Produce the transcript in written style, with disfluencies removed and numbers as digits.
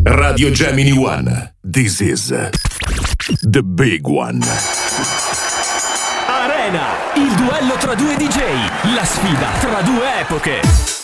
Radio Gemini One. This is the big one. Arena, il duello tra due DJ, la sfida tra due epoche.